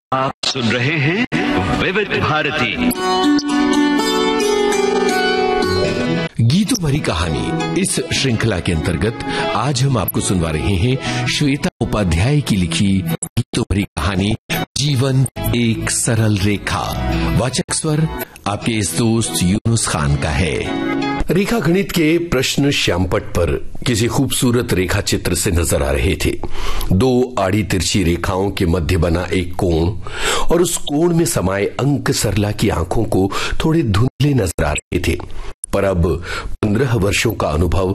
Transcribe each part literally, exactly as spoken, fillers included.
आप सुन रहे हैं विविध भारती गीतों भरी कहानी। इस श्रृंखला के अंतर्गत आज हम आपको सुनवा रहे हैं श्वेता उपाध्याय की लिखी गीतों भरी कहानी जीवन एक सरल रेखा। वाचक स्वर आपके इस दोस्त यूनुस खान का है। रेखा गणित के प्रश्न श्यामपट पर किसी खूबसूरत रेखा चित्र से नजर आ रहे थे। दो आड़ी तिरछी रेखाओं के मध्य बना एक कोण और उस कोण में समाये अंक सरला की आंखों को थोड़े धुंधले नजर आ रहे थे, पर अब पंद्रह वर्षों का अनुभव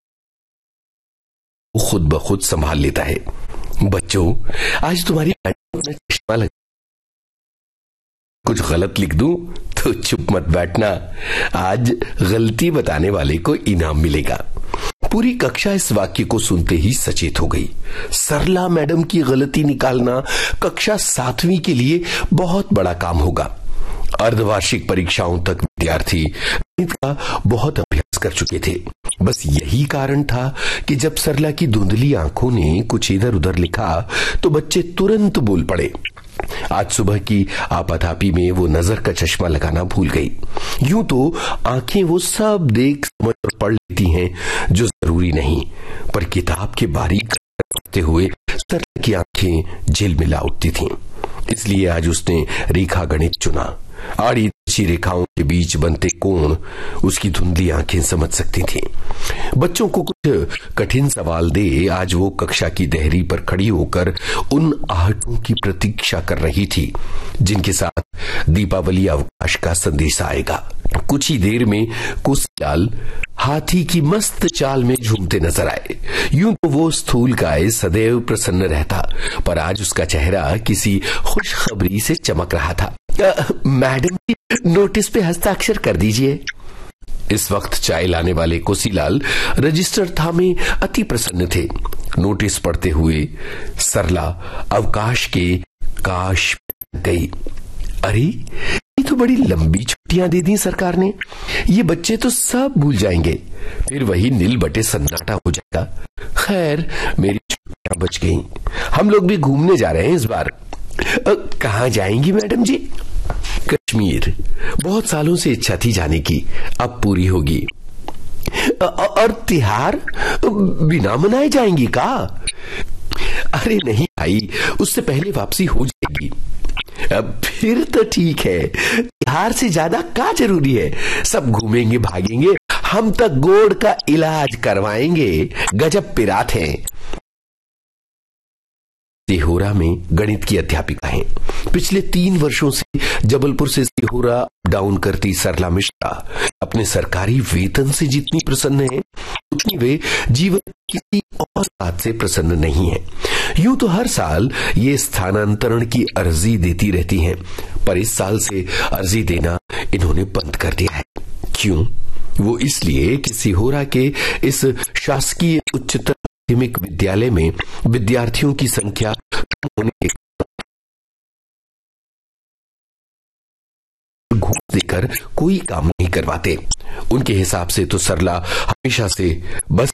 खुद ब खुद संभाल लेता है। बच्चों, आज तुम्हारी चश्मा लग, कुछ गलत लिख दूं तो चुप मत बैठना, आज गलती बताने वाले को इनाम मिलेगा। पूरी कक्षा इस वाक्य को सुनते ही सचेत हो गई। सरला मैडम की गलती निकालना कक्षा सातवीं के लिए बहुत बड़ा काम होगा। अर्धवार्षिक परीक्षाओं तक विद्यार्थी गणित का बहुत अभ्यास कर चुके थे। बस यही कारण था कि जब सरला की धुंधली आंखों ने कुछ इधर उधर लिखा तो बच्चे तुरंत बोल पड़े। आज सुबह की आपाधापी में वो नजर का चश्मा लगाना भूल गई। यूं तो आंखें वो सब देख समझ और पढ़ लेती हैं जो जरूरी नहीं, पर किताब के बारीक पढ़ते हुए सरला की आंखें झिलमिला उठती थीं। इसलिए आज उसने रेखा गणित चुना। आड़ी तिरछी रेखाओं के बीच बनते कोण उसकी धुंधली आंखें समझ सकती थीं। बच्चों को कुछ कठिन सवाल दे आज वो कक्षा की देहरी पर खड़ी होकर उन आहटों की प्रतीक्षा कर रही थी जिनके साथ दीपावली अवकाश का संदेश आएगा। कुछ ही देर में कुशलाल हाथी की मस्त चाल में झूमते नजर आए। यूं तो वो स्थूल काय सदैव प्रसन्न रहता, पर आज उसका चेहरा किसी खुशखबरी से चमक रहा था। मैडम जी, नोटिस पे हस्ताक्षर कर दीजिए। इस वक्त चाय लाने वाले कोसीलाल रजिस्टर थामे अति प्रसन्न थे। नोटिस पढ़ते हुए सरला अवकाश के काश गई। अरे, ये तो बड़ी लंबी छुट्टियां दे दी सरकार ने। ये बच्चे तो सब भूल जाएंगे, फिर वही नील बटे सन्नाटा हो जाएगा। खैर, मेरी छुट्टियां बच गई। हम लोग भी घूमने जा रहे हैं इस बार। कहाँ जाएंगी मैडम जी? कश्मीर। बहुत सालों से इच्छा थी जाने की, अब पूरी होगी। और तिहार बिना मनाए जाएंगी का? अरे नहीं भाई, उससे पहले वापसी हो जाएगी। अब फिर तो ठीक है, तिहार से ज्यादा क्या जरूरी है। सब घूमेंगे भागेंगे, हम तक गोड़ का इलाज करवाएंगे। गजब पिरात हैं। सिहोरा में गणित की अध्यापिका हैं। पिछले तीन वर्षों से जबलपुर से सिहोरा डाउन करती सरला मिश्रा अपने सरकारी वेतन से जितनी प्रसन्न है, उतनी वे जीवन किसी और बात से प्रसन्न नहीं है। यूं तो हर साल ये स्थानांतरण की अर्जी देती रहती हैं, पर इस साल से अर्जी देना इन्होंने बंद कर दिया है। क्यों? वो इसलिए कि सिहोरा के इस शासकीय उच्चतर माध्यमिक विद्यालय में विद्यार्थियों की संख्या कम होने के घूस देकर कोई काम नहीं करवाते। उनके हिसाब से तो सरला हमेशा से बस